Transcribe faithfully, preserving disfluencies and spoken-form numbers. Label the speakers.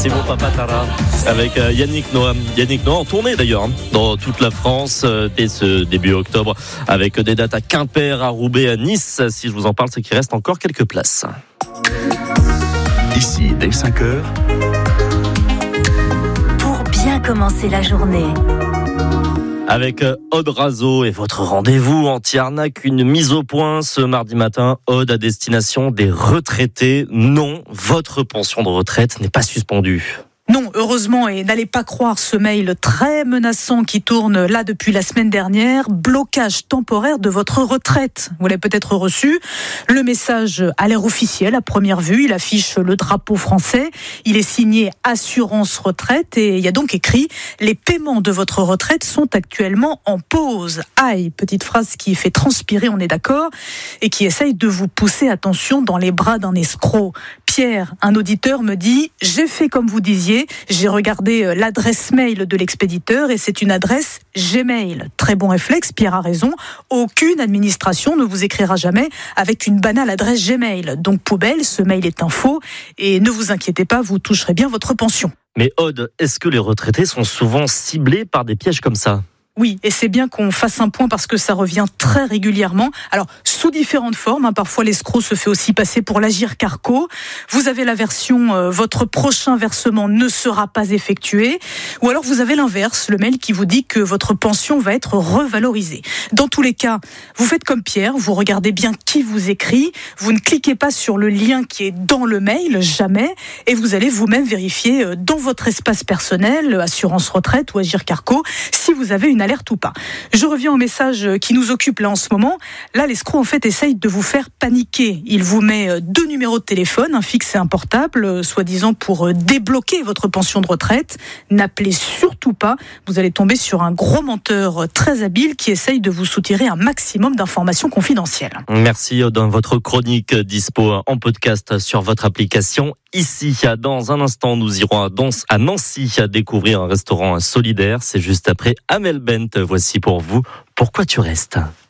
Speaker 1: Massimo Papatara avec euh, Yannick Noah. Yannick Noah en tournée d'ailleurs hein, dans toute la France euh, dès ce début octobre avec des dates à Quimper, à Roubaix, à Nice. Si je vous en parle, c'est qu'il reste encore quelques places.
Speaker 2: Ici, dès cinq heures.
Speaker 3: Pour bien commencer la journée.
Speaker 1: Avec Aude Razo et votre rendez-vous anti-arnaque, une mise au point ce mardi matin. Aude à destination des retraités. Non, votre pension de retraite n'est pas suspendue.
Speaker 4: Non, heureusement, et n'allez pas croire ce mail très menaçant qui tourne là depuis la semaine dernière. Blocage temporaire de votre retraite. Vous l'avez peut-être reçu. Le message a l'air officiel à première vue. Il affiche le drapeau français. Il est signé Assurance Retraite et il y a donc écrit « Les paiements de votre retraite sont actuellement en pause ». Aïe, petite phrase qui fait transpirer, on est d'accord, et qui essaye de vous pousser, attention, dans les bras d'un escroc. Pierre, un auditeur, me dit « J'ai fait comme vous disiez. J'ai regardé l'adresse mail de l'expéditeur et c'est une adresse Gmail. Très bon réflexe, Pierre a raison. Aucune administration ne vous écrira jamais avec une banale adresse Gmail. Donc poubelle, ce mail est un faux et ne vous inquiétez pas, vous toucherez bien votre pension. »
Speaker 1: Mais Aude, est-ce que les retraités sont souvent ciblés par des pièges comme ça ?
Speaker 4: Oui, et c'est bien qu'on fasse un point parce que ça revient très régulièrement. Alors, sous différentes formes, hein, parfois l'escroc se fait aussi passer pour l'Agirc Arrco. Vous avez la version euh, « Votre prochain versement ne sera pas effectué » ou alors vous avez l'inverse, le mail qui vous dit que votre pension va être revalorisée. Dans tous les cas, vous faites comme Pierre, vous regardez bien qui vous écrit, vous ne cliquez pas sur le lien qui est dans le mail, jamais, et vous allez vous-même vérifier dans votre espace personnel, Assurance Retraite ou Agirc Arrco, si vous avez une alerte ou pas. Je reviens au message qui nous occupe là en ce moment. Là, l'escroc en fait essaye de vous faire paniquer. Il vous met deux numéros de téléphone, un fixe et un portable, soi-disant pour débloquer votre pension de retraite. N'appelez surtout pas. Vous allez tomber sur un gros menteur très habile qui essaye de vous soutirer un maximum d'informations confidentielles.
Speaker 1: Merci dans votre chronique dispo en podcast sur votre application. Ici, dans un instant, nous irons à Nancy à découvrir un restaurant solidaire. C'est juste après Amel Bent. Voici pour vous Pourquoi tu restes.